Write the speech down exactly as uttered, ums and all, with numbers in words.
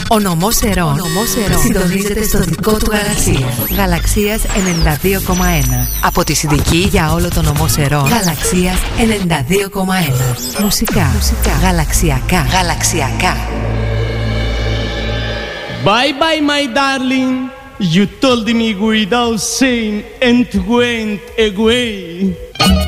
Ο νομός Ερών συντονίζεται στο δικό του γαλαξία. Γαλαξίας ενενήντα δύο κόμμα ένα. Από τη Συνδική για όλο το νομό Ερών. Γαλαξίας ενενήντα δύο κόμμα ένα. Μουσικά. Μουσικά. Γαλαξιακά. Γαλαξιακά. Bye bye my darling. You told me without saying and went away.